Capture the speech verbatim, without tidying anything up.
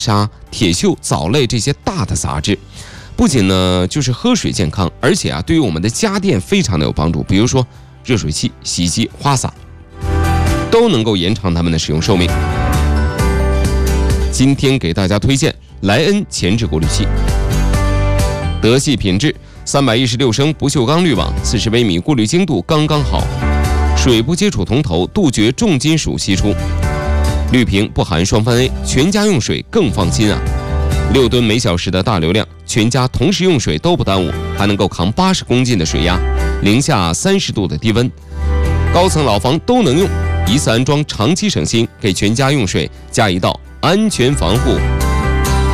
沙、铁锈、藻类这些大的杂质。不仅呢就是喝水健康，而且啊对于我们的家电非常的有帮助，比如说热水器、洗衣机、花洒，都能够延长它们的使用寿命。今天给大家推荐莱恩前置过滤器，德系品质，三百一十六升不锈钢滤网，四十微米，过滤精度刚刚好，水不接触铜头，杜绝重金属析出。滤瓶不含双酚 A， 全家用水更放心啊！六吨每小时的大流量，全家同时用水都不耽误，还能够扛八十公斤的水压，零下三十度的低温，高层老房都能用，一次安装，长期省心，给全家用水加一道安全防护。